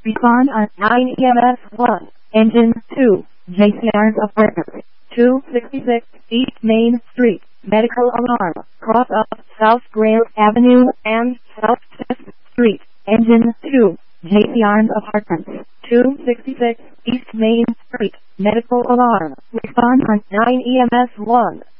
Respond on 9 EMS 1. Engine 2. JCR's apartment. 266 East Main Street. Medical alarm. Cross up South Grant Avenue and South 5th Street. Engine 2. JCR's apartment. 266 East Main Street. Medical alarm. Respond on 9 EMS 1.